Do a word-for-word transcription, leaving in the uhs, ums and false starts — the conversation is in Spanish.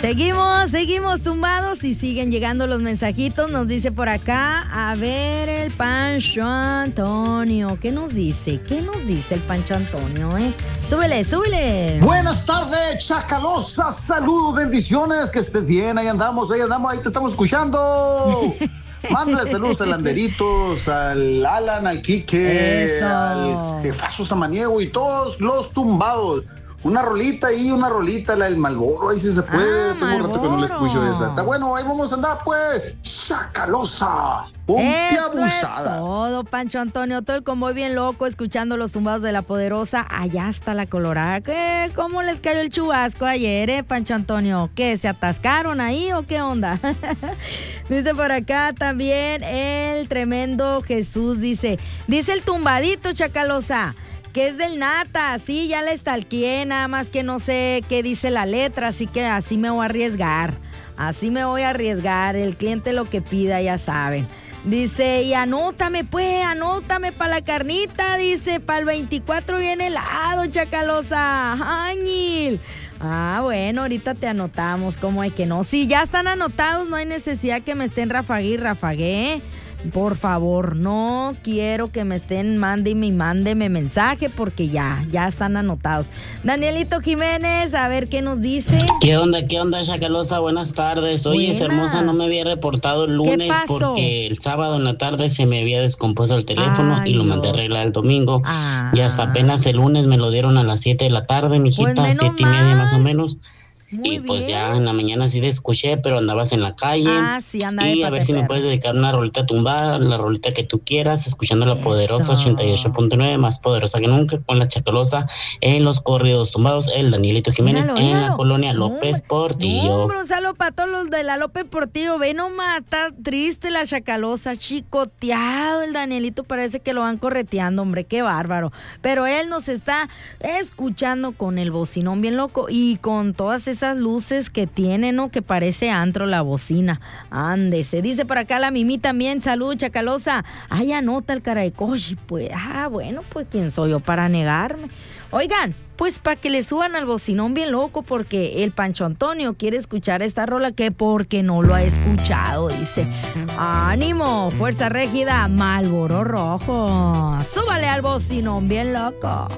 Seguimos, seguimos tumbados y siguen llegando los mensajitos. Nos dice por acá, a ver el Pancho Antonio. ¿Qué nos dice? ¿Qué nos dice el Pancho Antonio, eh? Súbele, súbele. Buenas tardes, Chacalosa. Saludos, bendiciones. Que estés bien. Ahí andamos, ahí andamos. Ahí te estamos escuchando. Mándale saludos al Landeritos, al Alan, al Quique, Eso. al Jefazo Samaniego y todos los tumbados. Una rolita ahí, una rolita, la del Malboro, ahí sí se puede. Ah, Tengo un rato que no le Marlboro. escucho esa. Está bueno, ahí vamos a andar, pues. Chacalosa. Ponte Eso abusada. es todo, Pancho Antonio. Todo el convoy bien loco, escuchando los tumbados de la Poderosa. Allá está la Colorada. ¿Qué? ¿Cómo les cayó el chubasco ayer, eh, Pancho Antonio? ¿Qué? ¿Se atascaron ahí o qué onda? Dice por acá también el tremendo Jesús. Dice, dice el tumbadito, Chacalosa, que es del Nata. Sí, ya la estalqué, nada más que no sé qué dice la letra, así que así me voy a arriesgar. Así me voy a arriesgar. El cliente lo que pida, ya saben. Dice, y anótame, pues, anótame para la carnita. Dice, para el veinticuatro viene helado, Chacalosa. Añil. Ah, bueno, ahorita te anotamos. ¿Cómo hay que no? Si ya están anotados, no hay necesidad que me estén rafague y rafague. Por favor, no quiero que me estén mándeme y mándeme mensaje porque ya, ya están anotados. Danielito Jiménez, a ver qué nos dice. ¿Qué onda, qué onda, Chacalosa? Buenas tardes. Oye, Buena. hermosa, no me había reportado el lunes pasó? porque el sábado en la tarde se me había descompuesto el teléfono Ay, y lo mandé a Dios. arreglar el domingo. Ah. Y hasta apenas el lunes me lo dieron a las siete de la tarde, mijita, Pues menos siete y media mal. más o menos. Muy y pues bien. ya en la mañana sí te escuché, pero andabas en la calle. Ah, sí, andaba de Y a ver si me pateperro. puedes dedicar una rolita tumbada, la rolita que tú quieras, escuchando la Eso. Poderosa ochenta y ocho punto nueve, más poderosa que nunca, con la Chacalosa en los corridos tumbados, el Danielito Jiménez Míralo, en míralo. la colonia No, López No, Portillo. hombre, un saludo para todos los de la López Portillo. Ve nomás, está triste la Chacalosa, chicoteado el Danielito, parece que lo van correteando, hombre, qué bárbaro. Pero él nos está escuchando con el bocinón bien loco y con todas esas luces que tiene, ¿no? Que parece antro la bocina. Ándese. Dice por acá la Mimi también, salud, Chacalosa. Ay, anota el cara de coche, pues. Ah, bueno, pues, ¿quién soy yo para negarme? Oigan, pues para que le suban al bocinón bien loco, porque el Pancho Antonio quiere escuchar esta rola que porque no lo ha escuchado, dice. ¡Ánimo! Fuerza Régida, Marlboro Rojo. Súbale al bocinón bien loco.